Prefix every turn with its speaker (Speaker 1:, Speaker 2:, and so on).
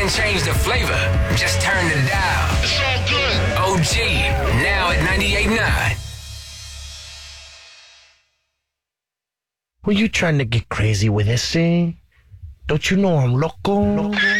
Speaker 1: change the flavor, just turn the dial.
Speaker 2: It's all good.
Speaker 1: OG, now at 98.9.
Speaker 3: Were you trying to get crazy with ese? Don't you know I'm loco?